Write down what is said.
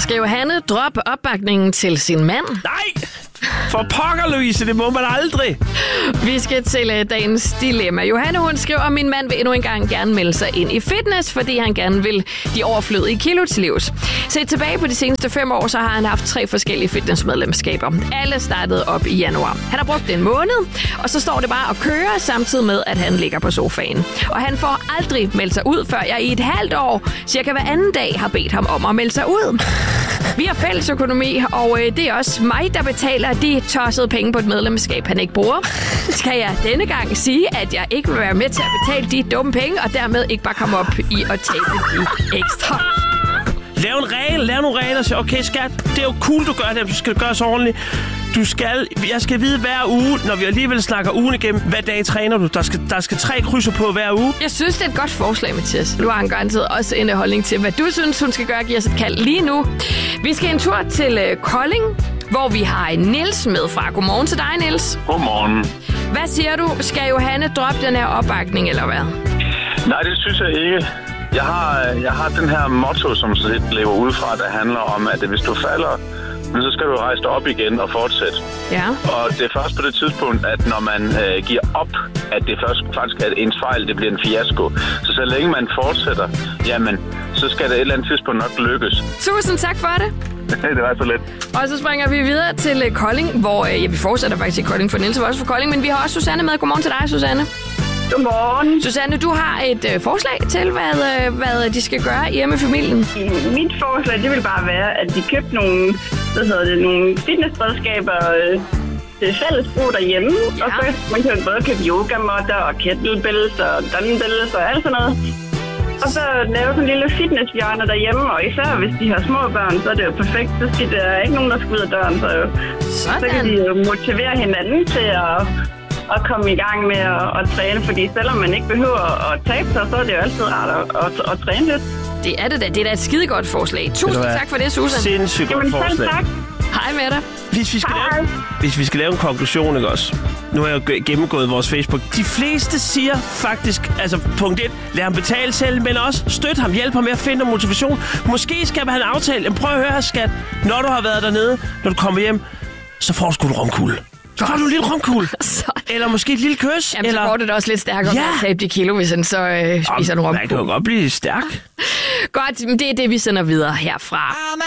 Skal Johanne droppe opbakningen til sin mand? Nej! For pokker, Louise, det må man aldrig. Vi skal til dagens dilemma. Johanne, hun skriver, at min mand vil endnu engang gerne melde sig ind i fitness, fordi han gerne vil de overflødige kilo til livs. Set tilbage på de seneste 5 år, så har han haft 3 forskellige fitnessmedlemskaber. Alle startede op i januar. Han har brugt det en måned, og så står det bare og kører, samtidig med, at han ligger på sofaen. Og han får aldrig meldt sig ud, før jeg i et halvt år, cirka hver anden dag, har bedt ham om at melde sig ud. Vi har fælles økonomi, og det er også mig, der betaler de tossede penge på et medlemskab, han ikke bruger. Skal jeg denne gang sige, at jeg ikke vil være med til at betale de dumme penge, og dermed ikke bare komme op i at tabe de ekstra? Lav nogle regler og sige, okay skat, det er jo cool, du gør det, du skal gøre så ordentligt. Jeg skal vide hver uge, når vi alligevel snakker ugen igennem, hvad dag træner du. Der skal 3 krydser på hver uge. Jeg synes, det er et godt forslag, Mathias. Du har en garanteret også en holdning til, hvad du synes, hun skal gøre. Giv os et kald lige nu. Vi skal en tur til Kolding, hvor vi har Niels med fra. Godmorgen til dig, Niels. Godmorgen. Hvad siger du? Skal Johanne droppe den her opbakning, eller hvad? Nej, det synes jeg ikke. Jeg har den her motto, som så lidt lever udefra, der handler om, at hvis du falder, så skal du rejse dig op igen og fortsætte. Ja. Og det er først på det tidspunkt, at når man giver op, at det faktisk er ens fejl, det bliver en fiasko. Så længe man fortsætter, jamen, så skal det et eller andet tidspunkt nok lykkes. Tusind tak for det. Det var så lidt. Og så springer vi videre til Kolding, hvor vi fortsætter faktisk i Kolding, for Niels var også for Kolding, men vi har også Susanne med. Godmorgen til dig, Susanne. Godmorgen. Susanne, du har et forslag til, hvad de skal gøre hjemme i familien. Mit forslag, det vil bare være, at de købte nogle fitnessredskaber til fælles brug derhjemme. Ja. Og så man kan både købe yogamotter og kettlebells og dumbbells og alt sådan noget. Og så lave sådan en lille fitnesshjørne derhjemme, og især hvis de har små børn, så er det jo perfekt. Så skal der ikke nogen, der skal ud af døren, så kan de jo motivere hinanden til at komme i gang med at træne, fordi selvom man ikke behøver at tabe sig, så er det jo altid rart at træne lidt. Det er det da. Det er da et skidegodt forslag. Tusind tak for det, Susan. Sindssygt godt forslag. Tak. Hej med dig. Hvis vi skal lave en konklusion, ikke også? Nu har jeg jo gennemgået vores Facebook. De fleste siger faktisk, altså punkt 1, lad ham betale selv, men også støt ham, hjælp ham med at finde motivation. Måske skal man have en aftale. Jamen, prøv at høre, skat. Når du har været dernede, når du kommer hjem, så får du sgu en romkugle. Så får du en lille romkugle. Eller måske et lille kys. Jamen, så går det da også lidt stærkere med at tabe de kilo, hvis han så spiser en romkugle. Man kan jo godt blive stærk. Godt, men det er det, vi sender videre herfra.